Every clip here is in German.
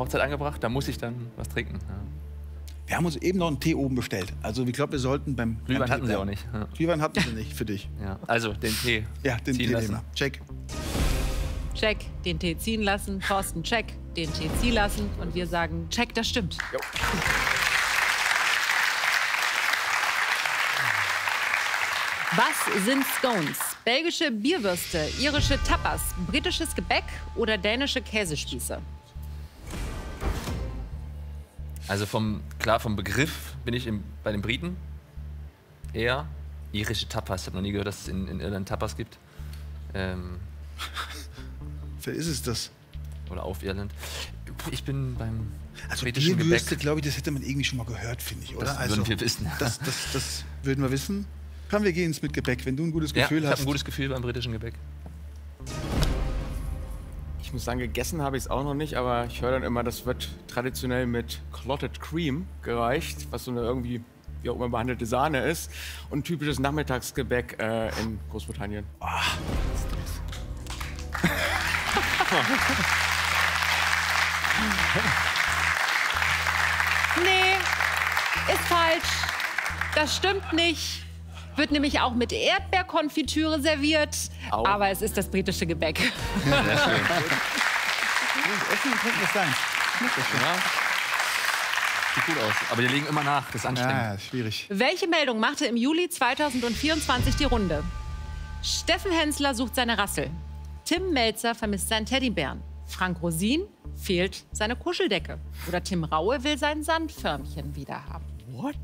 Hochzeit angebracht, da muss ich dann was trinken. Ja. Wir haben uns eben noch einen Tee oben bestellt. Also ich glaube, wir sollten beim Glühwein hatten sie auch nicht. Ja. Glühwein hatten sie nicht für dich. Ja. Also den Tee. Ja, den Tee nehmen wir. Check. Check, den Tee ziehen lassen. Thorsten, check, den Tee ziehen lassen. Und wir sagen, check, das stimmt. Jo. Was sind Scones? Belgische Bierwürste, irische Tapas, britisches Gebäck oder dänische Käsespieße? Also vom Begriff bin ich bei den Briten eher irische Tapas. Ich habe noch nie gehört, dass es in Irland Tapas gibt. Wer ist es das? Oder auf Irland. Ich bin beim Also britischen Bierwürste, Gebäck. glaube ich, das hätte man irgendwie schon mal gehört, finde ich, oder? Das Also, würden wir wissen. Das würden wir wissen. Komm, wir gehen ins mit Gebäck, wenn du ein gutes Gefühl ich hast. habe ein gutes Gefühl beim britischen Gebäck. Ich muss sagen, gegessen habe ich es auch noch nicht, aber ich höre dann immer, das wird traditionell mit Clotted Cream gereicht, was so eine irgendwie wie auch immer behandelte Sahne ist und typisches Nachmittagsgebäck in Großbritannien. Oh, Nee, ist falsch. Das stimmt nicht. Wird nämlich auch mit Erdbeerkonfitüre serviert. Au. Aber es ist das britische Gebäck. Sehr schön. Essen könnte das sein. Ja. Sieht gut aus. Aber die legen immer nach. Das ist anstrengend. Ja, schwierig. Welche Meldung machte im Juli 2024 die Runde? Steffen Hensler sucht seine Rassel. Tim Melzer vermisst seinen Teddybären. Frank Rosin fehlt seine Kuscheldecke. Oder Tim Raue will sein Sandförmchen wieder haben. What?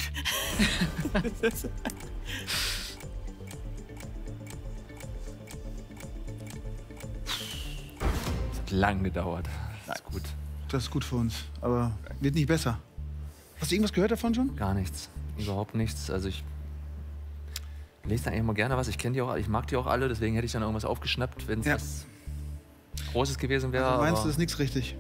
Das hat lang gedauert. Das ist gut. Das ist gut für uns, aber wird nicht besser. Hast du irgendwas gehört davon schon? Gar nichts. Überhaupt nichts. Also ich lese da eigentlich mal gerne was. Ich kenne die auch, ich mag die auch alle, deswegen hätte ich dann irgendwas aufgeschnappt, wenn es Ja. was Großes gewesen wäre. Also meinst du, aber das ist nichts richtig?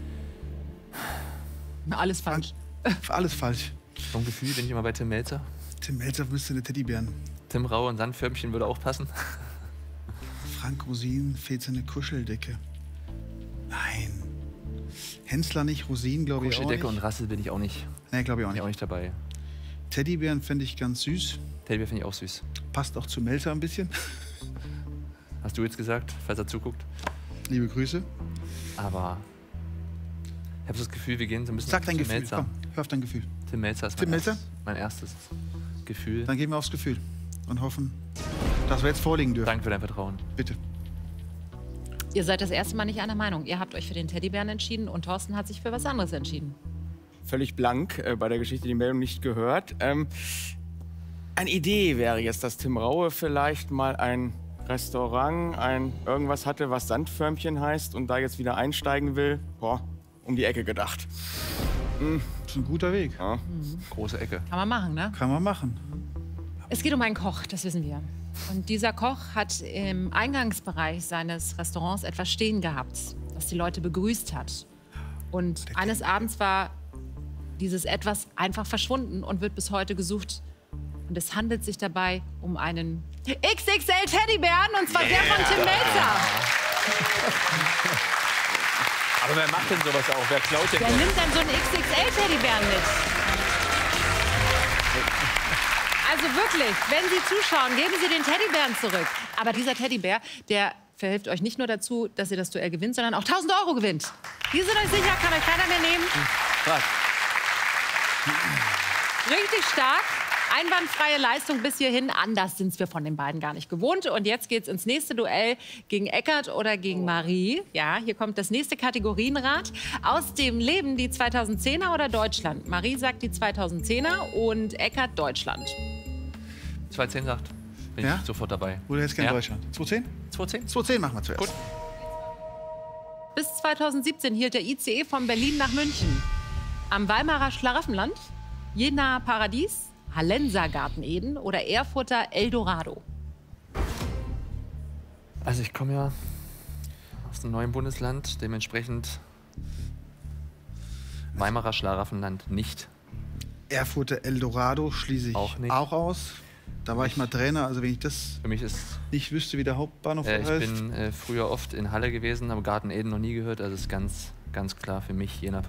Alles falsch. Alles falsch. vom Gefühl bin ich immer bei Tim Melzer. Tim Melzer müsste eine Teddybären. Tim Raue und Sandförmchen würde auch passen. Frank Rosin fehlt seine Kuscheldecke. Nein. Hensler nicht, Rosin glaube ich auch Kuscheldecke nicht. und Rassel bin ich auch nicht, Nee, glaube ich auch bin ich auch nicht. nicht dabei. Teddybären fände ich ganz süß. Teddybär finde ich auch süß. Passt auch zu Melzer ein bisschen. Hast du jetzt gesagt, falls er zuguckt. Liebe Grüße. Aber ich habe das Gefühl, wir gehen so ein bisschen Sag dein Tim Gefühl. Melzer. Komm, hör auf dein Gefühl. Tim Melzer ist Tim Melzer? mein erstes Gefühl. Dann gehen wir aufs Gefühl und hoffen, dass wir jetzt vorliegen dürfen. Danke für dein Vertrauen. Bitte. Ihr seid das erste Mal nicht einer Meinung. Ihr habt euch für den Teddybären entschieden und Thorsten hat sich für was anderes entschieden. Völlig blank bei der Geschichte, die Meldung nicht gehört. Eine Idee wäre jetzt, dass Tim Raue vielleicht mal ein Restaurant, irgendwas hatte, was Sandförmchen heißt und da jetzt wieder einsteigen will. Boah, um die Ecke gedacht. Das ist ein guter Weg. Ja. Große Ecke. Kann man machen, ne? Kann man machen. Es geht um einen Koch, das wissen wir. Und dieser Koch hat im Eingangsbereich seines Restaurants etwas stehen gehabt, das die Leute begrüßt hat. Und eines Abends war dieses Etwas einfach verschwunden und wird bis heute gesucht. Und es handelt sich dabei um einen XXL Teddybären, und zwar der von Tim Melzer. Aber wer macht denn sowas auch? Wer klaut denn Wer nimmt dann so einen XXL Teddybären mit? Also wirklich, wenn Sie zuschauen, geben Sie den Teddybären zurück. Aber dieser Teddybär, der verhilft euch nicht nur dazu, dass ihr das Duell gewinnt, sondern auch 1.000 € gewinnt. Die sind euch sicher, kann euch keiner mehr nehmen. Was? Richtig stark. Einwandfreie Leistung bis hierhin. Anders sind wir von den beiden gar nicht gewohnt. Und jetzt geht's ins nächste Duell gegen Eckart oder gegen Marie. Ja, hier kommt das nächste Kategorienrad. Aus dem Leben die 2010er oder Deutschland? Marie sagt die 2010er und Eckart Deutschland. 210 sagt. Bin Ja? ich sofort dabei. Oder jetzt kein Ja. Deutschland. 210? 210? 210 machen wir zuerst. Gut. Bis 2017 hielt der ICE von Berlin nach München. Am Weimarer Schlaraffenland, Jenaer Paradies, Hallenser Garten Eden oder Erfurter Eldorado? Also ich komme ja aus einem neuen Bundesland, dementsprechend Weimarer Schlaraffenland nicht. Erfurter Eldorado schließe ich Auch nicht. auch aus. Da war ich mal Trainer, also wenn ich das Für mich ist, nicht wüsste, wie der Hauptbahnhof ich heißt. bin früher oft in Halle gewesen, aber Garten Eden noch nie gehört, also ist ganz klar für mich Jenaer